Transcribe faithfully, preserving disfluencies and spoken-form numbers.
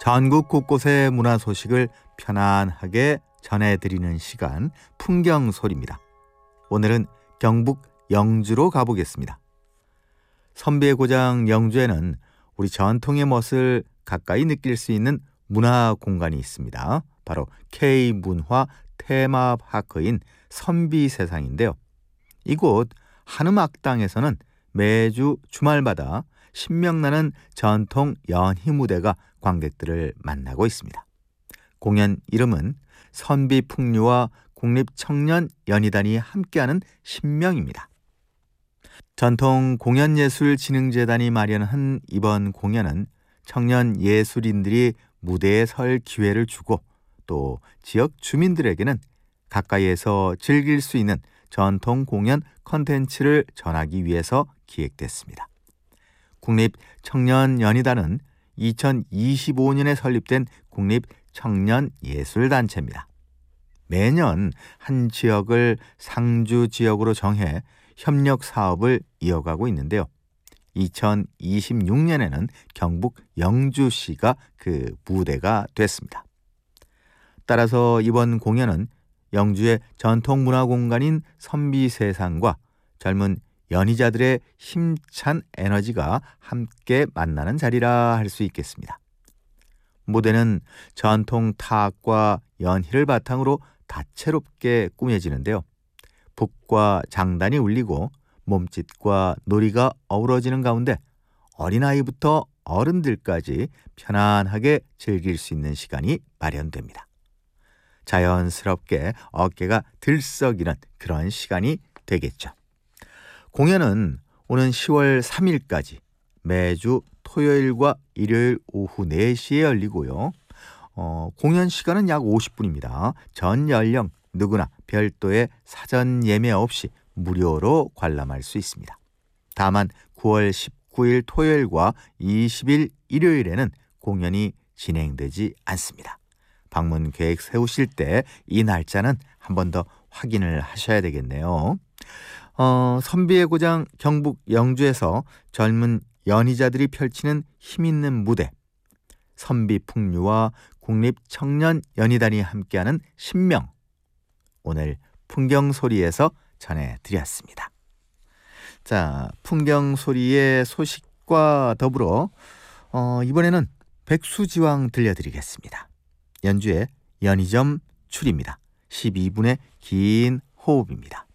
전국 곳곳의 문화 소식을 편안하게 전해드리는 시간, 풍경소리입니다. 오늘은 경북 영주로 가보겠습니다. 선비의 고장 영주에는 우리 전통의 멋을 가까이 느낄 수 있는 문화 공간이 있습니다. 바로 K문화 테마파크인 선비세상인데요. 이곳 한음악당에서는 매주 주말마다 신명나는 전통 연희 무대가 관객들을 만나고 있습니다. 공연 이름은 선비풍류와 국립청년연희단이 함께하는 신명입니다. 전통공연예술진흥재단이 마련한 이번 공연은 청년 예술인들이 무대에 설 기회를 주고 또 지역 주민들에게는 가까이에서 즐길 수 있는 전통공연 콘텐츠를 전하기 위해서 기획됐습니다. 국립청년연희단은 이천이십오 년에 설립된 국립청년예술단체입니다. 매년 한 지역을 상주 지역으로 정해 협력 사업을 이어가고 있는데요. 이천이십육 년에는 경북 영주시가 그 무대가 됐습니다. 따라서 이번 공연은 영주의 전통문화공간인 선비세상과 젊은 연희자들의 힘찬 에너지가 함께 만나는 자리라 할 수 있겠습니다. 무대는 전통 타악과 연희를 바탕으로 다채롭게 꾸며지는데요. 북과 장단이 울리고 몸짓과 놀이가 어우러지는 가운데 어린아이부터 어른들까지 편안하게 즐길 수 있는 시간이 마련됩니다. 자연스럽게 어깨가 들썩이는 그런 시간이 되겠죠. 공연은 오는 시월 삼 일까지 매주 토요일과 일요일 오후 네 시에 열리고요. 어, 공연 시간은 약 오십 분입니다. 전 연령 누구나 별도의 사전 예매 없이 무료로 관람할 수 있습니다. 다만 구월 십구 일 토요일과 이십 일 일요일에는 공연이 진행되지 않습니다. 방문 계획 세우실 때 이 날짜는 한 번 더 확인을 하셔야 되겠네요. 어, 선비의 고장 경북 영주에서 젊은 연희자들이 펼치는 힘있는 무대, 선비풍류와 국립청년연희단이 함께하는 신명, 오늘 풍경소리에서 전해드렸습니다. 자, 풍경소리의 소식과 더불어 어, 이번에는 백수지왕 들려드리겠습니다. 연주의 연희점 출입니다. 십이 분의 긴 호흡입니다.